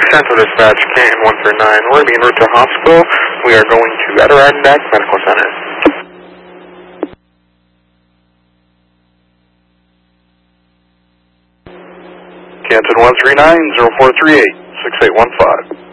Central Dispatch, Canton 139. We're being routed to a hospital. We are going to Adirondack Medical Center. Canton 139, 0438, 6815.